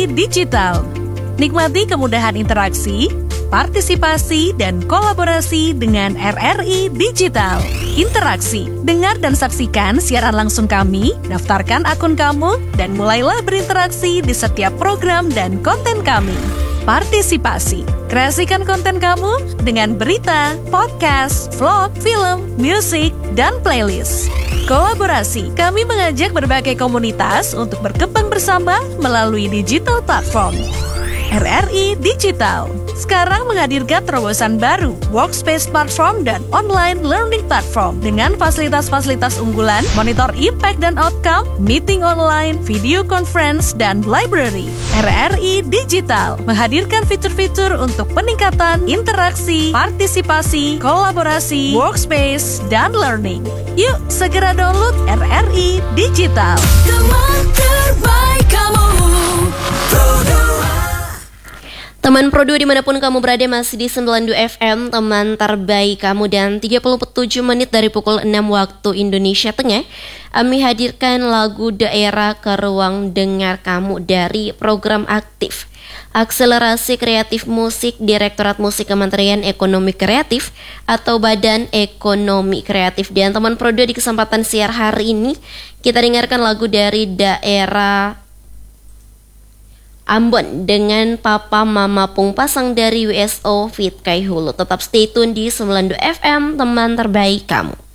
RRI Digital. Nikmati kemudahan interaksi, partisipasi, dan kolaborasi dengan RRI Digital. Interaksi, dengar dan saksikan siaran langsung kami, daftarkan akun kamu, dan mulailah berinteraksi di setiap program dan konten kami. Partisipasi, kreasikan konten kamu dengan berita, podcast, vlog, film, musik, dan playlist. Kolaborasi, kami mengajak berbagai komunitas untuk berkembang bersama melalui digital platform. RRI Digital sekarang menghadirkan terobosan baru, workspace platform dan online learning platform dengan fasilitas-fasilitas unggulan, monitor impact dan outcome, meeting online, video conference, dan library. RRI Digital menghadirkan fitur-fitur untuk peningkatan interaksi, partisipasi, kolaborasi, workspace, dan learning. Yuk, segera download RRI Digital. Teman terbaik kamu, Teman Pro 2 dimanapun kamu berada, masih di 92 FM, teman terbaik kamu. Dan 37 menit dari pukul 6 waktu Indonesia Tengah, kami hadirkan lagu daerah ke ruang dengar kamu dari program aktif Akselerasi Kreatif Musik Direktorat Musik Kementerian Ekonomi Kreatif atau Badan Ekonomi Kreatif. Dan teman Pro 2, di kesempatan siar hari ini kita dengarkan lagu dari daerah Ambon dengan Papa Mama Pung Pasang dari WSO Fit Kai Hulu. Tetap stay tune di 92 FM, teman terbaik kamu.